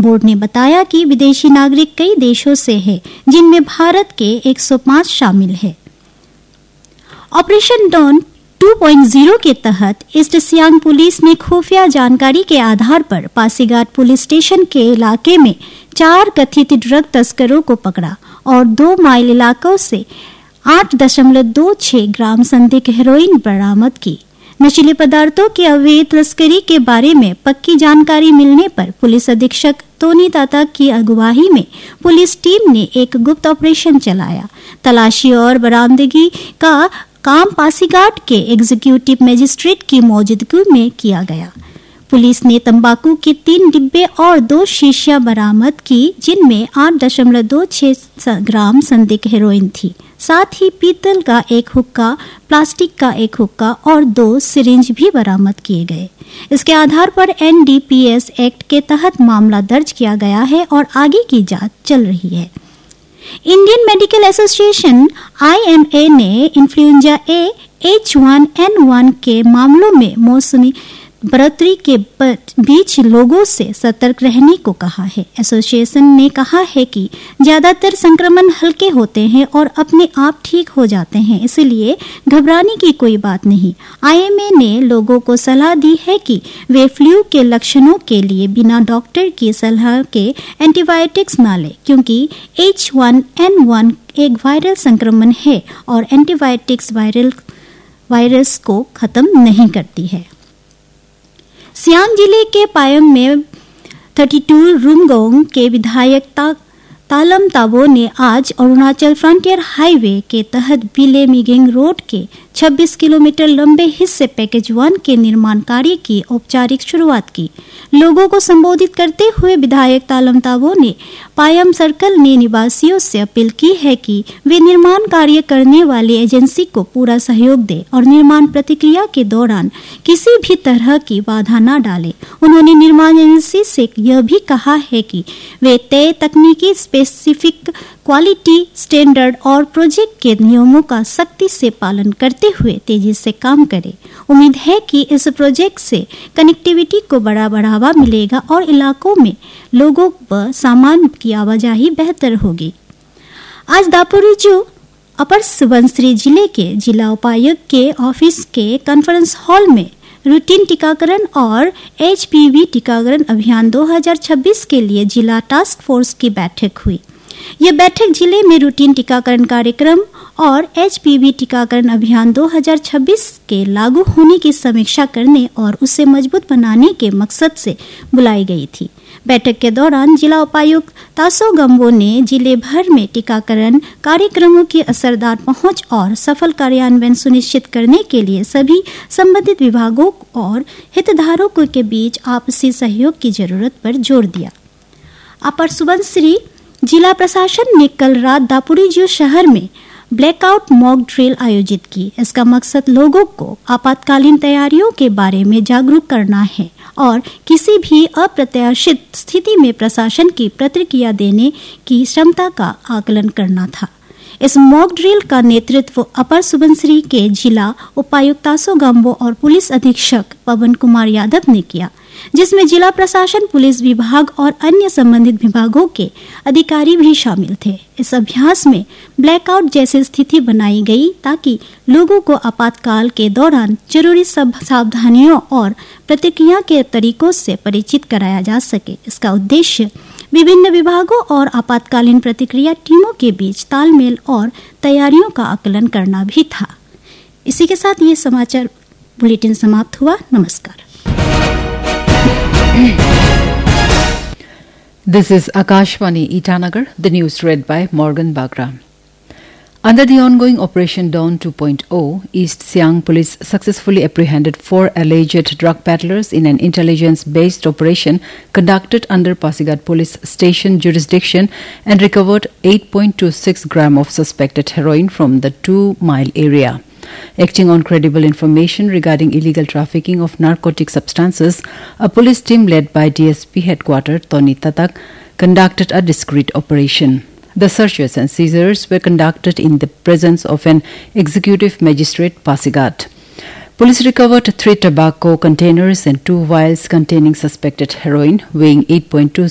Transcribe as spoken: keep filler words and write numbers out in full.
Board ने बताया कि विदेशी नागरिक कई देशों से हैं, जिनमें भारत के एक सौ पाँच शामिल है। Operation don two point zero के तहत ईस्ट सियांग पुलिस ने खुफिया जानकारी के आधार पर पासीघाट पुलिस स्टेशन के इलाके में चार कथित ड्रग तस्करों को पकड़ा और दो माइल इलाकों से आठ दशमलव दो छह ग्राम संदिग्ध हेरोइन बरामद की। नशीले पदार्थों की अवैध तस्करी के बारे में पक्की जानकारी मिलने पर पुलिस अधीक्षक टोनी ताता की अगुवाई में पुलिस टीम ने एक गुप्त ऑपरेशन चलाया। तलाशी और बरामदगी का काम पासीघाट के एग्जीक्यूटिव मजिस्ट्रेट की मौजूदगी में किया गया। पुलिस ने तंबाकू के तीन डिब्बे और दो शीशियां बरामद की, जिनमें आठ दशमलव दो छह ग्राम संदिग्ध हेरोइन थी। साथ ही पीतल का एक हुक्का, प्लास्टिक का एक हुक्का और दो सिरिंज भी बरामद किए गए। इसके आधार पर N D P S act के तहत मामला दर्ज किया गया है और आगे की जांच चल रही है। Indian medical association I M A ने influenza A H one N one के मामलों में मौसमी बढ़ोतरी के बीच लोगों से सतर्क रहने को कहा है। एसोसिएशन ने कहा है कि ज्यादातर संक्रमण हल्के होते हैं और अपने आप ठीक हो जाते हैं, इसलिए घबराने की कोई बात नहीं। आई एम ए ने लोगों को सलाह दी है कि वे फ्लू के लक्षणों के लिए बिना डॉक्टर की सलाह के एंटीबायोटिक्स न लें, क्योंकि एच वन एन वन एक वायरल संक्रमण है और एंटीबायोटिक्स वायरल वायरस को खत्म नहीं करती है। सियांग जिले के पायम में बत्तीस रुमगोंग के विधायक ता, तालम ताबो ने आज अरुणाचल फ्रंटियर हाईवे के तहत बिले मिगिंग रोड के छब्बीस किलोमीटर लंबे हिस्से पैकेज वन के निर्माण कार्य की औपचारिक शुरुआत की। लोगों को संबोधित करते हुए विधायक तालम ताबो ने पायम सर्कल ने निवासियों से अपील की है कि वे निर्माण कार्य करने वाली एजेंसी को पूरा सहयोग दें और निर्माण प्रक्रिया के दौरान किसी भी तरह की बाधा न डालें। उन्होंने निर्माण एजेंसी से यह भी कहा है कि वे तय तकनीकी स्पेसिफिक क्वालिटी स्टैंडर्ड और प्रोजेक्ट के नियमों का सख्ती से पालन करते हुए तेजी से काम करें। उम्मीद है कि इस प्रोजेक्ट से कनेक्टिविटी को बड़ा बढ़ावा मिलेगा और इलाकों में लोगों व सामान की आवाजाही बेहतर होगी। आज दापोरिजो अपर सुबनसिरी जिले के जिला उपायुक्त के ऑफिस के कॉन्फ्रेंस हॉल में रूटीन टीकाकरण और एच पी वी टीकाकरण अभियान दो हज़ार छब्बीस के लिए जिला टास्क फोर्स की बैठक हुई। यह बैठक जिले में रूटीन टीकाकरण कार्यक्रम और एच पी वी टीकाकरण अभियान दो हज़ार छब्बीस के लागू होने की समीक्षा करने और उसे मजबूत बनाने के मकसद से बुलाई गई थी। बैठक के दौरान जिला उपायुक्त तासो गम्बो ने जिले भर में टीकाकरण कार्यक्रमों की असरदार पहुंच और सफल कार्यान्वयन सुनिश्चित करने के लिए सभी संबंधित विभागों और हितधारकों के बीच आपसी सहयोग की जरूरत पर जोर दिया। अपर सुबनसिरी जिला प्रशासन ने कल रात दापोरिजो शहर में ब्लैकआउट मॉक ड्रिल आयोजित की। इसका मकसद लोगों को आपातकालीन तैयारियों के बारे में जागरूक करना है और किसी भी अप्रत्याशित स्थिति में प्रशासन की प्रतिक्रिया देने की क्षमता का आकलन करना था। इस मॉक ड्रिल का नेतृत्व अपर सुबनसिरी के जिला उपायुक्त तासो गम्बो और पुलिस अधीक्षक पवन कुमार यादव ने किया, जिसमें जिला प्रशासन, पुलिस विभाग और अन्य संबंधित विभागों के अधिकारी भी शामिल थे। इस अभ्यास में ब्लैकआउट जैसी स्थिति बनाई गई ताकि लोगों को आपातकाल के दौरान जरूरी सब सावधानियों और प्रतिक्रिया के तरीकों से परिचित कराया जा सके। इसका उद्देश्य विभिन्न विभागों और आपातकालीन प्रतिक्रिया टीमों के बीच तालमेल और तैयारियों का आकलन करना भी था। इसी के साथ ये समाचार बुलेटिन समाप्त हुआ। नमस्कार। This is Akashvani Itanagar, the news read by Morgan Bagra. Under the ongoing Operation Dawn two point oh, East Siang Police successfully apprehended four alleged drug peddlers in an intelligence-based operation conducted under Pasighat Police Station jurisdiction and recovered eight point two six grams of suspected heroin from the two-mile area. Acting on credible information regarding illegal trafficking of narcotic substances, a police team led by D S P Headquarters Tony Tatak conducted a discreet operation. The searches and seizures were conducted in the presence of an executive magistrate Pasighat. Police recovered three tobacco containers and two vials containing suspected heroin weighing eight point two